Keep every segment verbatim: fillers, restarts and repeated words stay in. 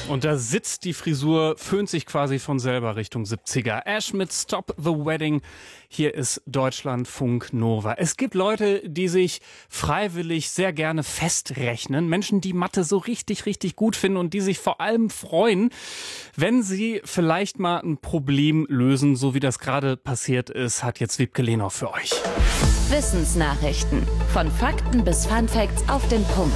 Und da sitzt die Frisur, föhnt sich quasi von selber Richtung siebziger. Ash mit Stop the Wedding. Hier ist Deutschlandfunk Nova. Es gibt Leute, die sich freiwillig sehr gerne festrechnen. Menschen, die Mathe so richtig, richtig gut finden und die sich vor allem freuen, wenn sie vielleicht mal ein Problem lösen, so wie das gerade passiert ist, hat jetzt Wiebke Lehnhoff für euch. Wissensnachrichten. Von Fakten bis Funfacts auf den Punkt.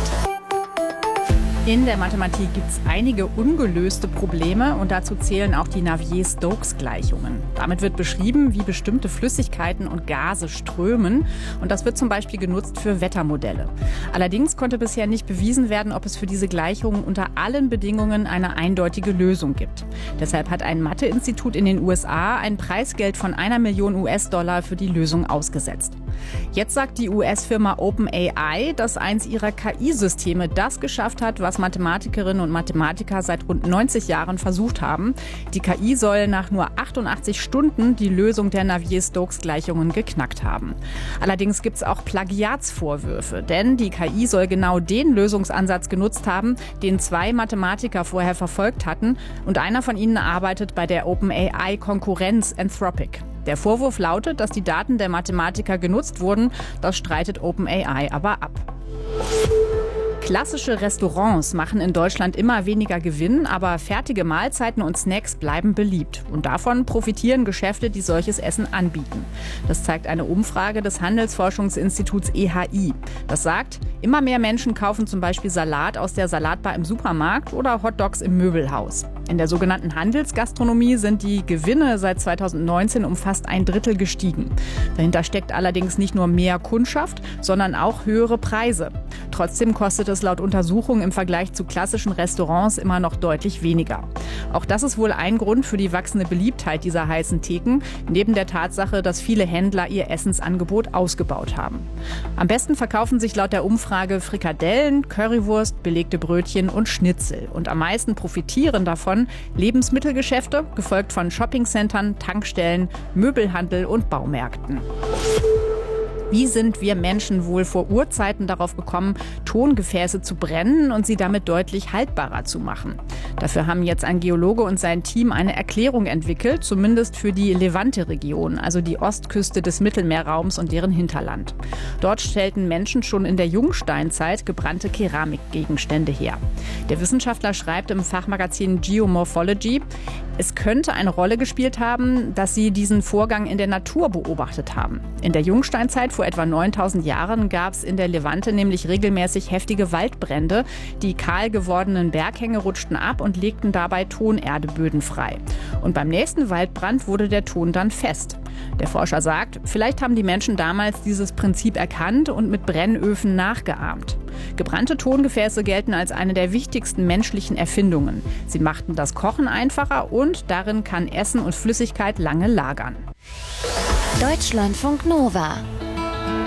In der Mathematik gibt es einige ungelöste Probleme und dazu zählen auch die Navier-Stokes-Gleichungen. Damit wird beschrieben, wie bestimmte Flüssigkeiten und Gase strömen und das wird zum Beispiel genutzt für Wettermodelle. Allerdings konnte bisher nicht bewiesen werden, ob es für diese Gleichungen unter allen Bedingungen eine eindeutige Lösung gibt. Deshalb hat ein Mathe-Institut in den U S A ein Preisgeld von einer Million U S-Dollar für die Lösung ausgesetzt. Jetzt sagt die U S-Firma OpenAI, dass eins ihrer K I-Systeme das geschafft hat, was Mathematikerinnen und Mathematiker seit rund neunzig Jahren versucht haben. Die K I soll nach nur achtundachtzig Stunden die Lösung der Navier-Stokes-Gleichungen geknackt haben. Allerdings gibt es auch Plagiatsvorwürfe, denn die K I soll genau den Lösungsansatz genutzt haben, den zwei Mathematiker vorher verfolgt hatten und einer von ihnen arbeitet bei der OpenAI-Konkurrenz Anthropic. Der Vorwurf lautet, dass die Daten der Mathematiker genutzt wurden. Das streitet OpenAI aber ab. Klassische Restaurants machen in Deutschland immer weniger Gewinn, aber fertige Mahlzeiten und Snacks bleiben beliebt. Und davon profitieren Geschäfte, die solches Essen anbieten. Das zeigt eine Umfrage des Handelsforschungsinstituts E H I. Das sagt, immer mehr Menschen kaufen zum Beispiel Salat aus der Salatbar im Supermarkt oder Hotdogs im Möbelhaus. In der sogenannten Handelsgastronomie sind die Gewinne seit zweitausendneunzehn um fast ein Drittel gestiegen. Dahinter steckt allerdings nicht nur mehr Kundschaft, sondern auch höhere Preise. Trotzdem kostet es laut Untersuchungen im Vergleich zu klassischen Restaurants immer noch deutlich weniger. Auch das ist wohl ein Grund für die wachsende Beliebtheit dieser heißen Theken, neben der Tatsache, dass viele Händler ihr Essensangebot ausgebaut haben. Am besten verkaufen sich laut der Umfrage Frikadellen, Currywurst, belegte Brötchen und Schnitzel. Und am meisten profitieren davon Lebensmittelgeschäfte, gefolgt von Shoppingcentern, Tankstellen, Möbelhandel und Baumärkten. Wie sind wir Menschen wohl vor Urzeiten darauf gekommen, Tongefäße zu brennen und sie damit deutlich haltbarer zu machen? Dafür haben jetzt ein Geologe und sein Team eine Erklärung entwickelt, zumindest für die Levante-Region, also die Ostküste des Mittelmeerraums und deren Hinterland. Dort stellten Menschen schon in der Jungsteinzeit gebrannte Keramikgegenstände her. Der Wissenschaftler schreibt im Fachmagazin Geomorphology, es könnte eine Rolle gespielt haben, dass sie diesen Vorgang in der Natur beobachtet haben. In der Jungsteinzeit vor etwa neuntausend Jahren gab es in der Levante nämlich regelmäßig heftige Waldbrände. Die kahl gewordenen Berghänge rutschten ab und legten dabei Tonerdeböden frei. Und beim nächsten Waldbrand wurde der Ton dann fest. Der Forscher sagt, vielleicht haben die Menschen damals dieses Prinzip erkannt und mit Brennöfen nachgeahmt. Gebrannte Tongefäße gelten als eine der wichtigsten menschlichen Erfindungen. Sie machten das Kochen einfacher und darin kann Essen und Flüssigkeit lange lagern. Deutschlandfunk Nova.